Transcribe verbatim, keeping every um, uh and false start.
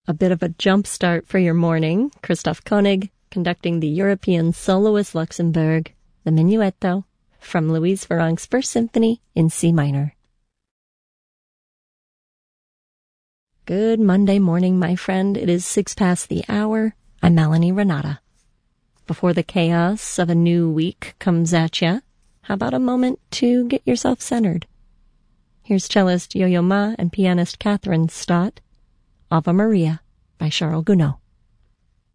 A bit of a jump start for your morning. Christoph Koenig conducting the European Soloist Luxembourg, the Minuetto, from Louise Farrenc's First Symphony in C minor. Good Monday morning, my friend. It is six past the hour. I'm Melanie Renata. Before the chaos of a new week comes at ya, how about a moment to get yourself centered? Here's cellist Yo-Yo Ma and pianist Catherine Stott, Ave Maria by Charles Gounod.